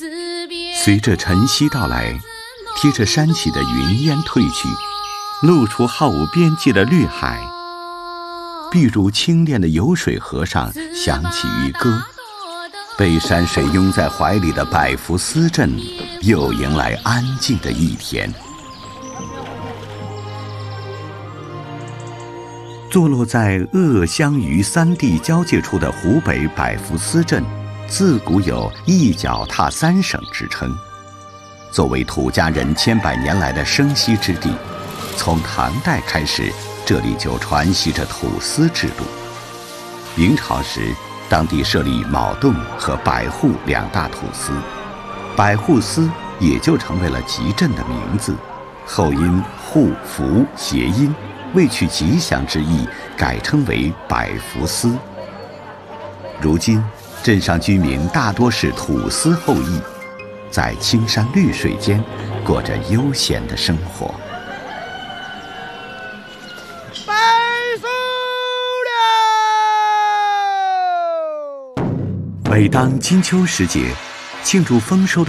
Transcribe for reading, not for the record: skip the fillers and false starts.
随着晨曦到来，贴着山起的云烟退去，露出毫无边际的绿海。碧如清冽的有水河上响起渔歌，被山水拥在怀里的百福司镇又迎来安静的一天。坐落在鄂湘渝三地交界处的湖北百福司镇，自古有一脚踏三省之称。作为土家人千百年来的生息之地，从唐代开始，这里就传习着土司制度。明朝时，当地设立卯洞和百户两大土司，百户司也就成为了集镇的名字，后因户福谐音，为取吉祥之意，改称为百福司。如今，镇上居民大多是土司后裔，在青山绿水间过着悠闲的生活。 百福了！ 每当金秋时节，庆祝丰收的